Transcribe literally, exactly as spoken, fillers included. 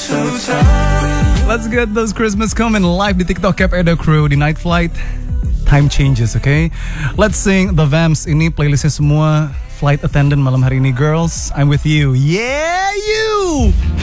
Let's get those Christmas coming live di TikTok Cap Edo Crew di Night Flight. Time changes, okay? Let's sing The Vamps. Ini playlistnya semua flight attendant malam hari ini. Girls, I'm with you. Yeah, you!